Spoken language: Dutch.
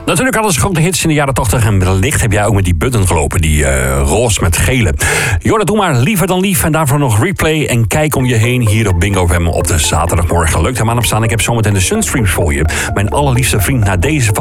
Natuurlijk hadden ze grote hits in de jaren 80 en wellicht heb jij ook met die button gelopen, die roze met gele. Jorda, doe maar Liever dan lief en daarvoor nog Replay en Kijk om je heen hier op Bingo FM op de zaterdagmorgen. Leuk dat aan op staan. Ik heb zometeen de Sunstreams voor je. Mijn allerliefste vriend na deze